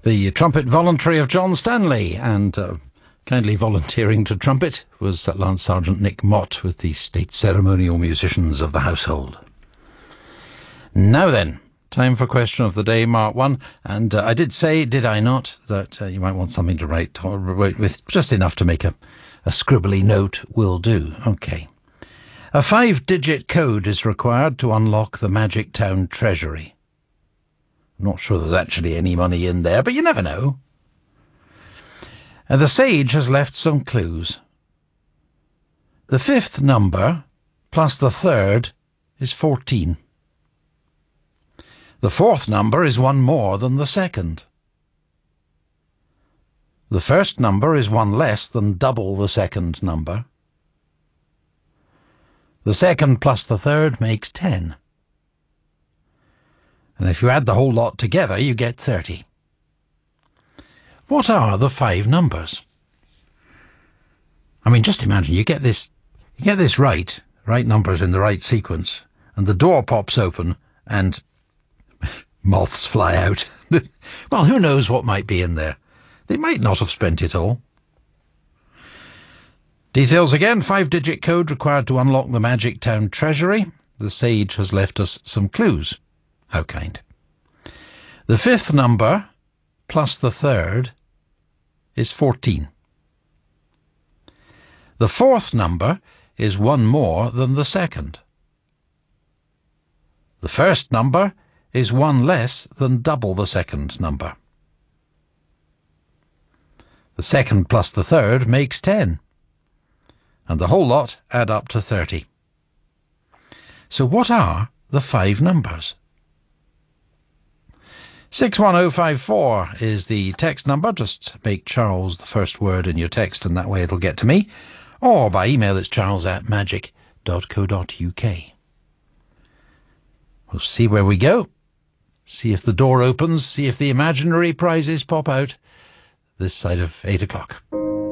The trumpet voluntary of John Stanley, and kindly volunteering to trumpet was Lance Sergeant Nick Mott with the state ceremonial musicians of the household. Now then, time for question of the day, Mark 1. And I did say, did I not, that you might want something to write with, just enough to make a scribbly note will do. Okay. A 5-digit code is required to unlock the Magic Town treasury. I'm not sure there's actually any money in there, but you never know. And the sage has left some clues. The 5th number plus the 3rd is 14. The 4th number is one more than the 2nd. The 1st number is one less than double the 2nd number. The 2nd plus the 3rd makes 10. And if you add the whole lot together, you get 30. What are the 5 numbers? I mean, just imagine you get this right numbers in the right sequence, and the door pops open and moths fly out. Well, who knows what might be in there? They might not have spent it all. Details again: 5-digit code required to unlock the Magic Town treasury. The sage has left us some clues. How kind. The 5th number plus the 3rd is 14. The 4th number is one more than the 2nd. The 1st number is one less than double the 2nd number. The 2nd plus the 3rd makes 10. And the whole lot add up to 30. So what are the 5 numbers? 61054 is the text number. Just make Charles the first word in your text, and that way it'll get to me. Or by email, it's charles@magic.co.uk. We'll see where we go. See if the door opens. See if the imaginary prizes pop out this side of 8 o'clock.